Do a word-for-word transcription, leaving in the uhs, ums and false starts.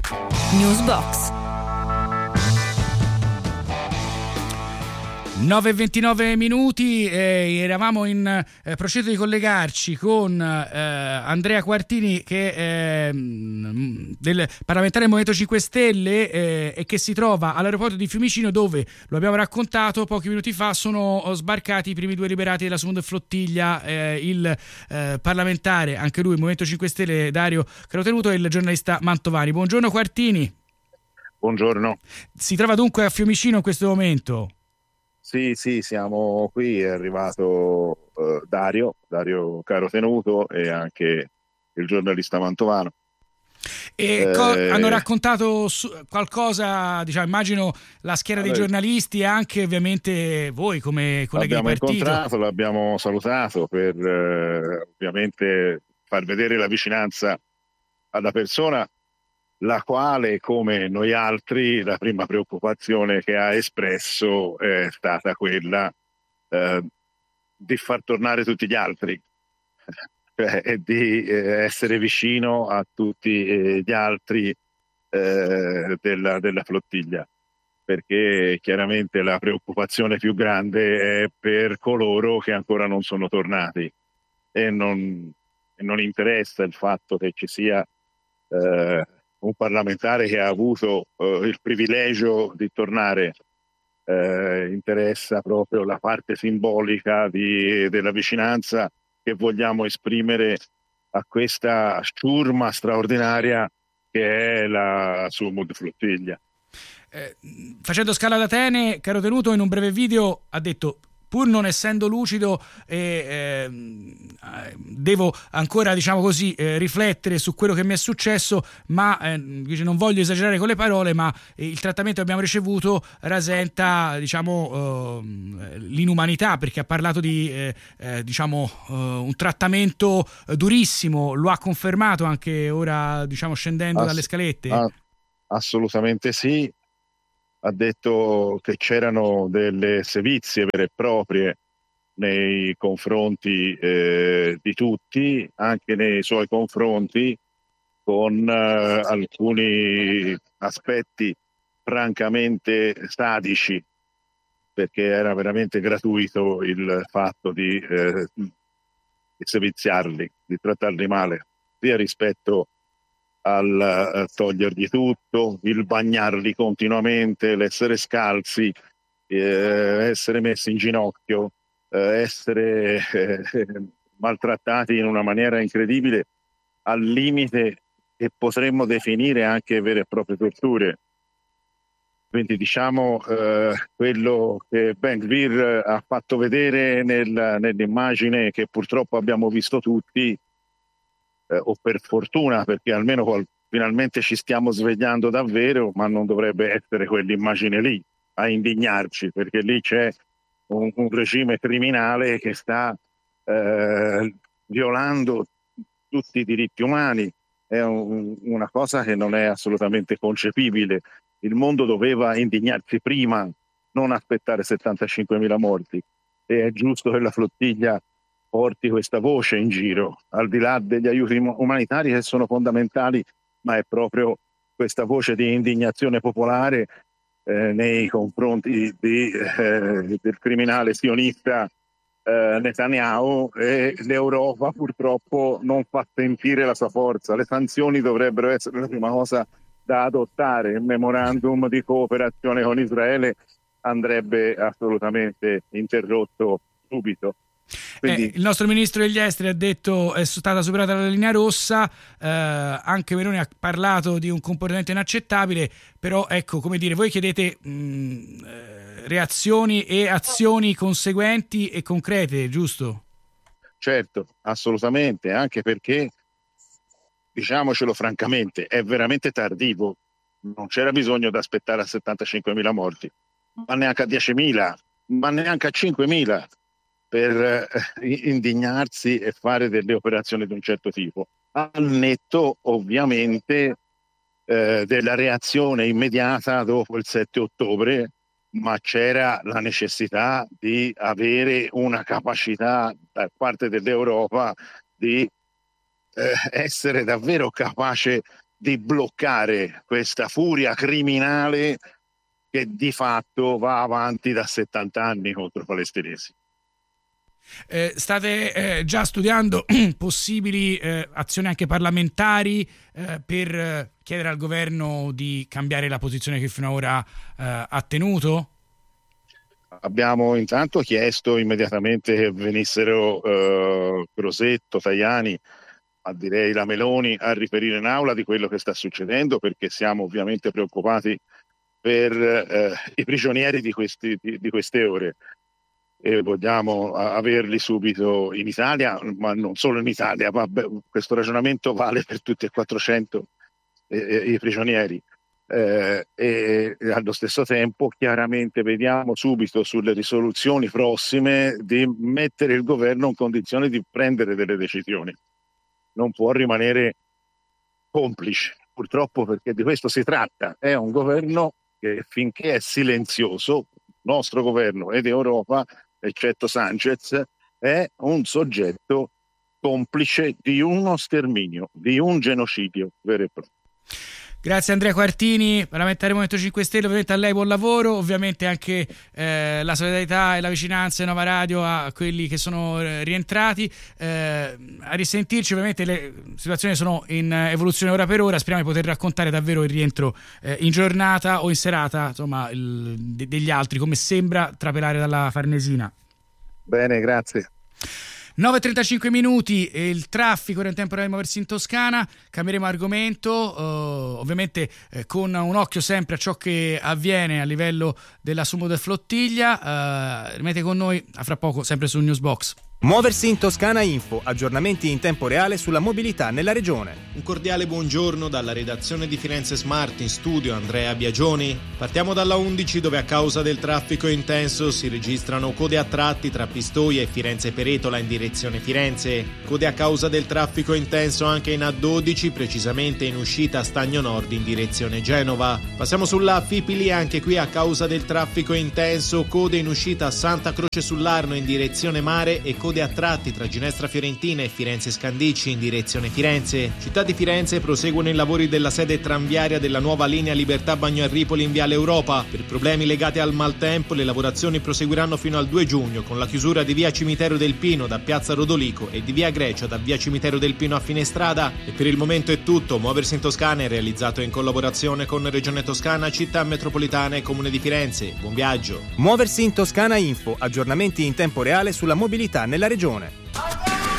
Newsbox. nove e ventinove minuti, eh, eravamo in eh, procinto di collegarci con eh, Andrea Quartini, che è eh, del parlamentare del Movimento cinque Stelle eh, e che si trova all'aeroporto di Fiumicino, dove, lo abbiamo raccontato pochi minuti fa, sono sbarcati i primi due liberati della seconda flottiglia, eh, il eh, parlamentare, anche lui Movimento cinque Stelle, Dario Carotenuto, e il giornalista Mantovani. Buongiorno Quartini. Buongiorno. Si trova dunque a Fiumicino in questo momento? Sì, sì, siamo qui, è arrivato eh, Dario, Dario Carotenuto e anche il giornalista Mantovano. E eh, co- hanno raccontato su- qualcosa, diciamo, immagino la schiera dei allora, giornalisti e anche ovviamente voi come colleghi di L'abbiamo partito. incontrato, l'abbiamo salutato per eh, ovviamente far vedere la vicinanza alla persona, la quale, come noi altri, la prima preoccupazione che ha espresso è stata quella eh, di far tornare tutti gli altri, cioè, e di eh, essere vicino a tutti eh, gli altri eh, della, della flottiglia, perché chiaramente la preoccupazione più grande è per coloro che ancora non sono tornati, e non, e non interessa il fatto che ci sia eh, un parlamentare che ha avuto eh, il privilegio di tornare. Eh, interessa proprio la parte simbolica di, della vicinanza che vogliamo esprimere a questa ciurma straordinaria che è la Sumud Flottiglia. Eh, facendo scala ad Atene, Carotenuto in un breve video ha detto: pur non essendo lucido, eh, eh, devo ancora, diciamo così, eh, riflettere su quello che mi è successo, ma eh, non voglio esagerare con le parole, ma il trattamento che abbiamo ricevuto rasenta, diciamo, eh, l'inumanità, perché ha parlato di eh, eh, diciamo eh, un trattamento durissimo. Lo ha confermato anche ora, diciamo, scendendo Ass- dalle scalette? a- assolutamente sì. Ha detto che c'erano delle sevizie vere e proprie nei confronti eh, di tutti, anche nei suoi confronti, con eh, alcuni aspetti francamente sadici, perché era veramente gratuito il fatto di, eh, di seviziarli, di trattarli male, sia rispetto al uh, togliergli tutto, il bagnarli continuamente, l'essere scalzi, eh, essere messi in ginocchio, eh, essere eh, maltrattati in una maniera incredibile, al limite che potremmo definire anche vere e proprie torture. Quindi diciamo eh, quello che Ben Gvir ha fatto vedere nel, nell'immagine che purtroppo abbiamo visto tutti, Eh, o per fortuna, perché almeno qual- finalmente ci stiamo svegliando davvero, ma non dovrebbe essere quell'immagine lì a indignarci, perché lì c'è un, un regime criminale che sta eh, violando tutti i diritti umani. È un, una cosa che non è assolutamente concepibile. Il mondo doveva indignarsi prima, non aspettare settantacinquemila morti, e è giusto che la flottiglia porti questa voce in giro, al di là degli aiuti umanitari che sono fondamentali, ma è proprio questa voce di indignazione popolare eh, nei confronti di, eh, del criminale sionista eh, Netanyahu, e l'Europa purtroppo non fa sentire la sua forza. Le sanzioni dovrebbero essere la prima cosa da adottare. Il memorandum di cooperazione con Israele andrebbe assolutamente interrotto subito. Quindi... Eh, il nostro ministro degli esteri ha detto è stata superata la linea rossa, eh, anche Meloni ha parlato di un comportamento inaccettabile, però ecco, come dire, voi chiedete mh, eh, reazioni e azioni conseguenti e concrete, giusto? Certo, assolutamente, anche perché, diciamocelo francamente, è veramente tardivo, non c'era bisogno di aspettare a settantacinquemila morti, ma neanche a diecimila, ma neanche a cinquemila, per eh, indignarsi e fare delle operazioni di un certo tipo, al netto ovviamente eh, della reazione immediata dopo il sette ottobre, ma c'era la necessità di avere una capacità da parte dell'Europa di eh, essere davvero capace di bloccare questa furia criminale che di fatto va avanti da settanta anni contro i palestinesi. Eh, state eh, già studiando possibili eh, azioni anche parlamentari eh, per eh, chiedere al governo di cambiare la posizione che fino ad ora eh, ha tenuto? Abbiamo intanto chiesto immediatamente che venissero eh, Crosetto, Tajani, ma direi la Meloni, a riferire in aula di quello che sta succedendo, perché siamo ovviamente preoccupati per eh, i prigionieri di, questi, di, di queste ore. E vogliamo averli subito in Italia, ma non solo in Italia, ma questo ragionamento vale per tutti e quattrocento eh, i prigionieri. Eh, e allo stesso tempo chiaramente vediamo subito sulle risoluzioni prossime di mettere il governo in condizione di prendere delle decisioni. Non può rimanere complice, purtroppo, perché di questo si tratta. È un governo che finché è silenzioso, nostro governo ed Europa, eccetto Sanchez, è un soggetto complice di uno sterminio, di un genocidio vero e proprio. Grazie Andrea Quartini, parlamentare Movimento cinque Stelle, ovviamente a lei buon lavoro, ovviamente anche eh, la solidarietà e la vicinanza di Nova Radio a quelli che sono eh, rientrati, eh, a risentirci. Ovviamente le situazioni sono in evoluzione ora per ora, speriamo di poter raccontare davvero il rientro eh, in giornata o in serata, insomma, il, de- degli altri, come sembra trapelare dalla Farnesina. Bene, grazie. nove e trentacinque minuti, il traffico in tempo di muoversi in Toscana. Cambieremo argomento, eh, ovviamente eh, con un occhio sempre a ciò che avviene a livello della Sumud Flottiglia. Eh, rimanete con noi, a fra poco, sempre su Newsbox. Muoversi in Toscana Info, aggiornamenti in tempo reale sulla mobilità nella regione. Un cordiale buongiorno dalla redazione di Firenze Smart, in studio Andrea Biagioni. Partiamo dalla undici, dove a causa del traffico intenso si registrano code a tratti tra Pistoia e Firenze Peretola in direzione Firenze. Code a causa del traffico intenso anche in A dodici, precisamente in uscita Stagno Nord in direzione Genova. Passiamo sulla A Fipili, anche qui a causa del traffico intenso, code in uscita Santa Croce sull'Arno in direzione Mare e code a tratti tra Ginestra Fiorentina e Firenze Scandicci in direzione Firenze. Città di Firenze proseguono i lavori della sede tranviaria della nuova linea Libertà Bagno a Ripoli in Viale Europa. Per problemi legati al maltempo le lavorazioni proseguiranno fino al due giugno, con la chiusura di via Cimitero del Pino da piazza Rodolico e di via Grecia da via Cimitero del Pino a fine strada. E per il momento è tutto. Muoversi in Toscana è realizzato in collaborazione con Regione Toscana, Città Metropolitana e Comune di Firenze. Buon viaggio. Muoversi in Toscana Info, aggiornamenti in tempo reale sulla mobilità nella regione.